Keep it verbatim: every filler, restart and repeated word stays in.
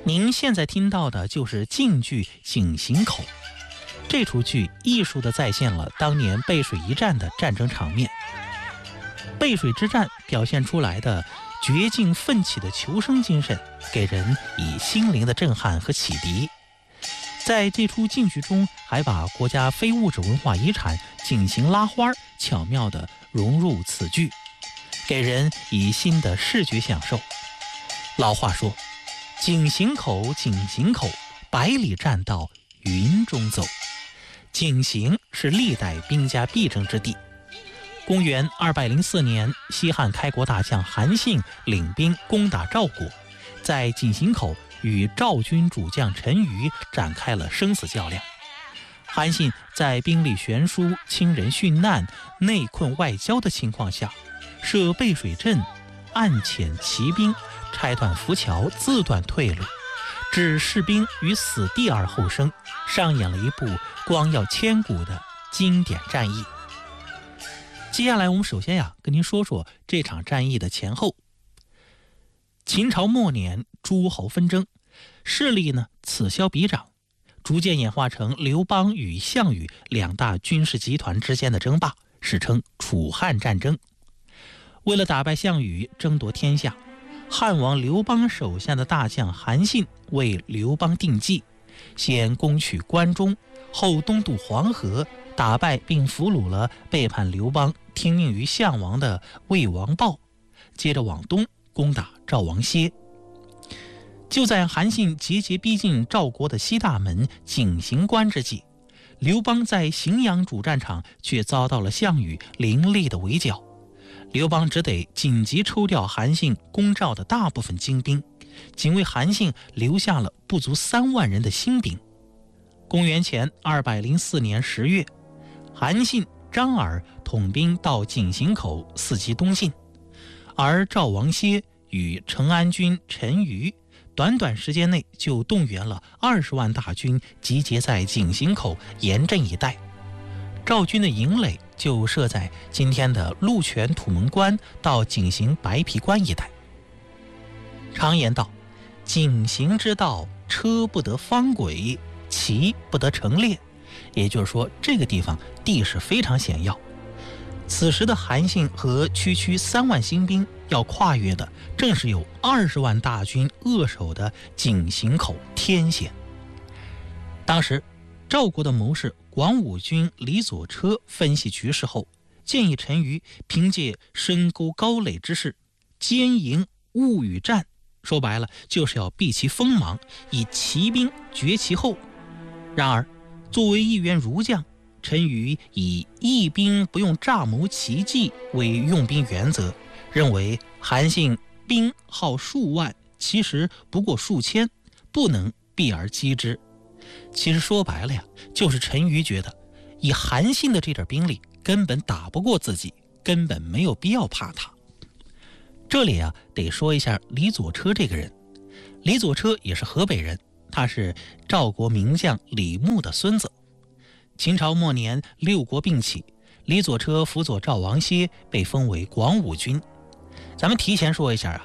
您现在听到的就是晋剧《井陉口》。这出剧艺术地再现了当年背水一战的战争场面。背水之战表现出来的绝境奋起的求生精神，给人以心灵的震撼和启迪。在这出晋剧中，还把国家非物质文化遗产井陉拉花巧妙地融入此剧，给人以新的视觉享受。老话说，井陉口，井陉口，百里栈道云中走。井陉是历代兵家必争之地。公元二百零四年，西汉开国大将韩信领兵攻打赵国，在井陉口与赵军主将陈馀展开了生死较量。韩信在兵力悬殊、亲人殉难、内困外交的情况下，设背水阵，暗遣骑兵，拆断浮桥，自断退路，置士兵于死地而后生，上演了一部光耀千古的经典战役。接下来我们首先呀，跟您说说这场战役的前后。秦朝末年，诸侯纷争，势力呢此消彼长，逐渐演化成刘邦与项羽两大军事集团之间的争霸，史称楚汉战争。为了打败项羽，争夺天下，汉王刘邦手下的大将韩信为刘邦定计，先攻取关中，后东渡黄河，打败并俘虏了背叛刘邦、听命于项王的魏王豹，接着往东攻打赵王歇。就在韩信节节逼近赵国的西大门井陉关之际，刘邦在荥阳主战场却遭到了项羽凌厉的围剿。刘邦只得紧急抽调韩信攻赵的大部分精兵，仅为韩信留下了不足三万人的新兵。公元前二百零四年十月，韩信、张耳统兵到井陉口伺机东进，而赵王歇与成安军陈馀短短时间内就动员了二十万大军，集结在井陉口严阵以待。赵军的营垒就设在今天的鹿泉土门关到井陉白皮关一带。常言道，井陉之道，车不得方轨，骑不得成列。也就是说，这个地方地势非常险要。此时的韩信和区区三万新兵要跨越的，正是有二十万大军扼守的井陉口天险。当时赵国的谋士广武军李左车分析局势后，建议陈馀凭借深沟高垒之势，坚营勿与战，说白了就是要避其锋芒，以骑兵绝其后。然而作为一员儒将，陈馀以义兵不用诈谋奇计为用兵原则，认为韩信兵号数万，其实不过数千，不能避而击之。其实说白了呀，就是陈馀觉得以韩信的这点兵力根本打不过自己，根本没有必要怕他。这里啊，得说一下李左车这个人。李左车也是河北人，他是赵国名将李牧的孙子。秦朝末年，六国并起，李左车辅佐赵王歇，被封为广武君。咱们提前说一下啊，